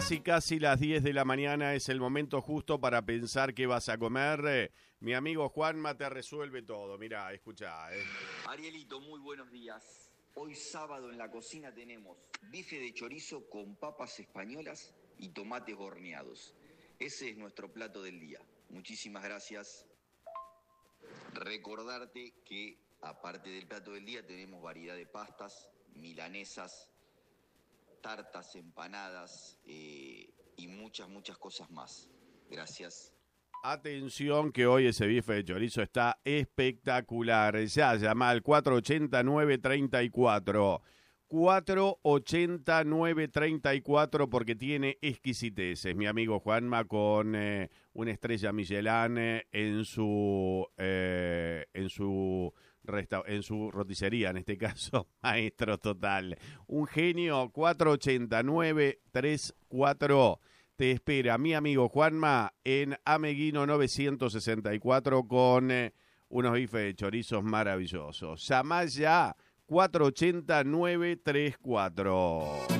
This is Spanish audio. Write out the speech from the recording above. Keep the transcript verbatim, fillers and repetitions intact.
casi casi las diez de la mañana es el momento justo para pensar qué vas a comer. Eh, mi amigo Juanma te resuelve todo. Mirá, escuchá. Eh. Arielito, muy buenos días. Hoy sábado en la cocina tenemos bife de chorizo con papas españolas y tomates horneados. Ese es nuestro plato del día. Muchísimas gracias. Recordarte que aparte del plato del día tenemos variedad de pastas, milanesas, tartas, empanadas eh, y muchas, muchas cosas más. Gracias. Atención que hoy ese bife de chorizo está espectacular. Ya, llama al cuatro ochenta, nueve treinta y cuatro. cuatro ochenta, nueve treinta y cuatro porque tiene exquisiteces. Mi amigo Juanma con eh, una estrella Michelin eh, en su eh, en su resta- en su roticería, en este caso, maestro total. Un genio. Cuatro ochenta, nueve treinta y cuatro. Te espera mi amigo Juanma en Ameguino novecientos sesenta y cuatro con eh, unos bifes de chorizos maravillosos. Llamá ya cuatro ochenta, nueve treinta y cuatro.